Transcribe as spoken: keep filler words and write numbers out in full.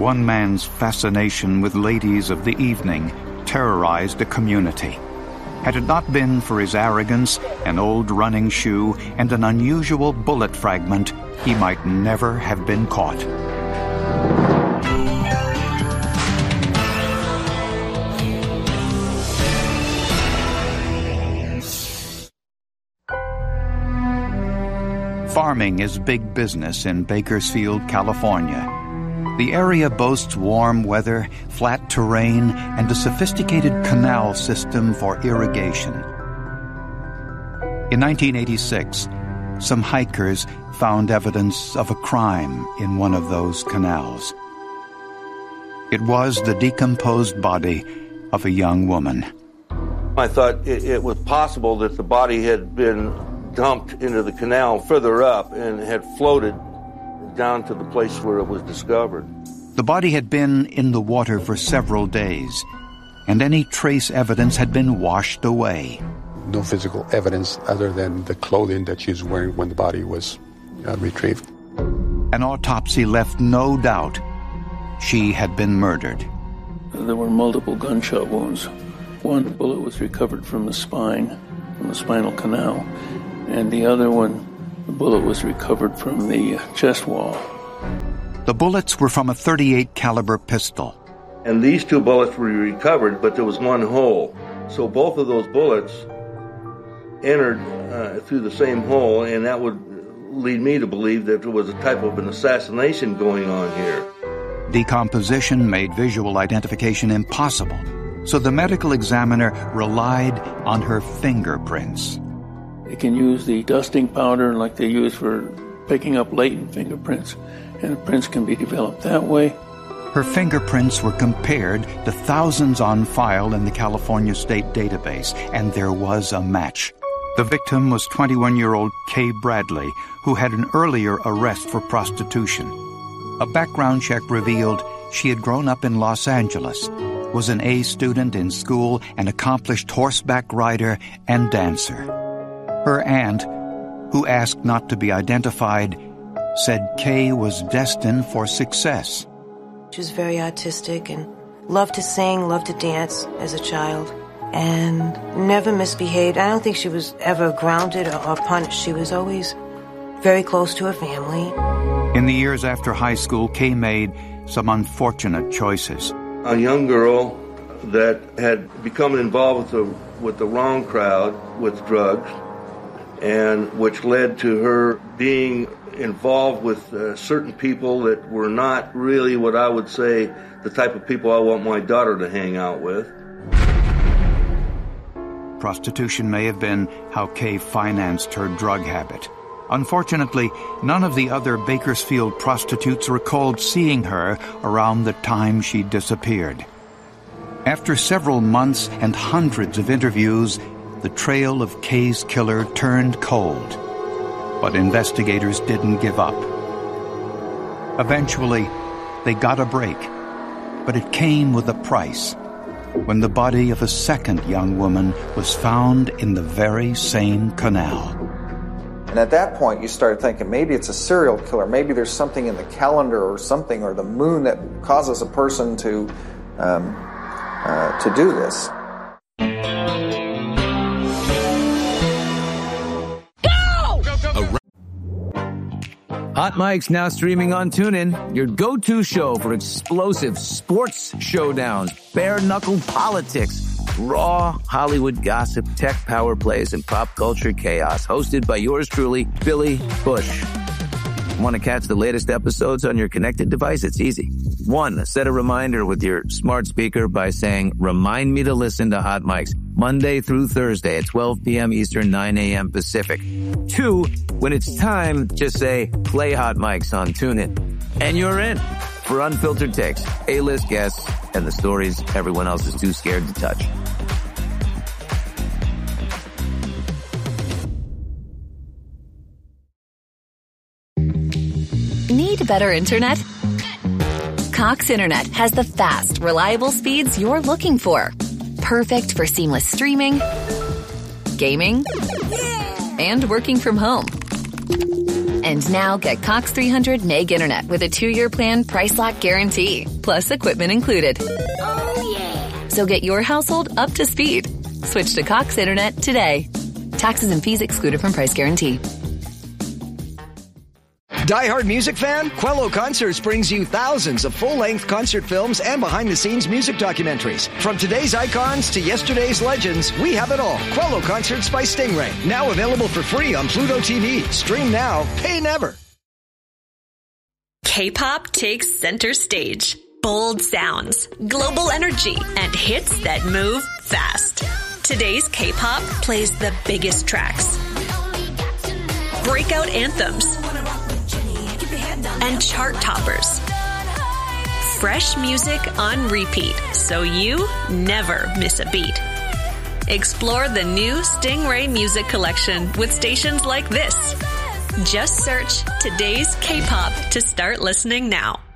One man's fascination with ladies of the evening terrorized a community. Had it not been for his arrogance, an old running shoe, and an unusual bullet fragment, he might never have been caught. Farming is big business in Bakersfield, California. The area boasts warm weather, flat terrain, and a sophisticated canal system for irrigation. In nineteen eighty-six, some hikers found evidence of a crime in one of those canals. It was the decomposed body of a young woman. I thought it, it was possible that the body had been dumped into the canal further up and had floated down to the place where it was discovered. The body had been in the water for several days, and any trace evidence had been washed away. No physical evidence other than the clothing that she was wearing when the body was uh, retrieved. An autopsy left no doubt she had been murdered. There were multiple gunshot wounds. One bullet was recovered from the spine, from the spinal canal, and the other one, the bullet was recovered from the chest wall. The bullets were from a thirty-eight caliber pistol. And these two bullets were recovered, but there was one hole. So both of those bullets entered uh, through the same hole, and that would lead me to believe that there was a type of an assassination going on here. Decomposition made visual identification impossible, so the medical examiner relied on her fingerprints. They can use the dusting powder like they use for picking up latent fingerprints, and the prints can be developed that way. Her fingerprints were compared to thousands on file in the California State Database, and there was a match. The victim was twenty-one-year-old Kay Bradley, who had an earlier arrest for prostitution. A background check revealed she had grown up in Los Angeles, was an A student in school, an accomplished horseback rider and dancer. Her aunt, who asked not to be identified, said Kay was destined for success. She was very artistic and loved to sing, loved to dance as a child, and never misbehaved. I don't think she was ever grounded or, or punished. She was always very close to her family. In the years after high school, Kay made some unfortunate choices. A young girl that had become involved with the, with the wrong crowd, with drugs, and which led to her being involved with uh, certain people that were not really what I would say the type of people I want my daughter to hang out with. Prostitution may have been how Kay financed her drug habit. Unfortunately, none of the other Bakersfield prostitutes recalled seeing her around the time she disappeared. After several months and hundreds of interviews, the trail of Kay's killer turned cold. But investigators didn't give up. Eventually, they got a break, but it came with a price, when the body of a second young woman was found in the very same canal. And at that point, you started thinking maybe it's a serial killer, maybe there's something in the calendar or something, or the moon that causes a person to, um, uh, to do this. Hot Mike's now streaming on TuneIn, your go-to show for explosive sports showdowns, bare-knuckle politics, raw Hollywood gossip, tech power plays, and pop culture chaos. Hosted by yours truly, Billy Bush. Want to catch the latest episodes on your connected device? It's easy. One, set a reminder with your smart speaker by saying, "Remind me to listen to Hot Mike's Monday through Thursday at twelve p.m. Eastern, nine a.m. Pacific." Two, when it's time, just say, "Play Hot Mike's" on TuneIn. And you're in for unfiltered takes, A-list guests, and the stories everyone else is too scared to touch. Need better internet? Cox Internet has the fast, reliable speeds you're looking for. Perfect for seamless streaming, gaming, and working from home. And now get Cox three hundred meg internet with a two-year plan price lock guarantee, plus equipment included. Oh, yeah. So get your household up to speed. Switch to Cox Internet today. Taxes and fees excluded from price guarantee. Die-hard music fan? Quello Concerts brings you thousands of full-length concert films and behind-the-scenes music documentaries. From today's icons to yesterday's legends, we have it all. Quello Concerts by Stingray. Now available for free on Pluto T V. Stream now, pay never. K-pop takes center stage. Bold sounds, global energy, and hits that move fast. Today's K-pop plays the biggest tracks, breakout anthems, and chart toppers. Fresh music on repeat, so you never miss a beat. Explore the new Stingray Music Collection with stations like this. Just search Today's K-pop to start listening now.